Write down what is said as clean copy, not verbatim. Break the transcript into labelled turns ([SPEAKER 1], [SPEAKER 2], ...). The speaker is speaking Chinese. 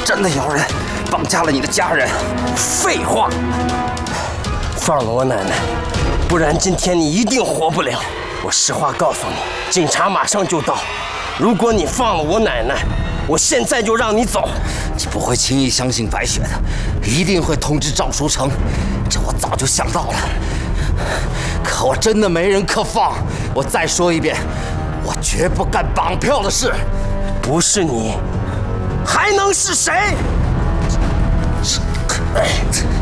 [SPEAKER 1] 真的有人绑架了你的家人。
[SPEAKER 2] 废话！放了我奶奶，不然今天你一定活不了。我实话告诉你，警察马上就到。如果你放了我奶奶，我现在就让你走。
[SPEAKER 1] 你不会轻易相信白雪的，一定会通知赵书成。这我早就想到了。可我真的没人可放。我再说一遍，我绝不干绑票的事。
[SPEAKER 2] 不是你，还能是谁？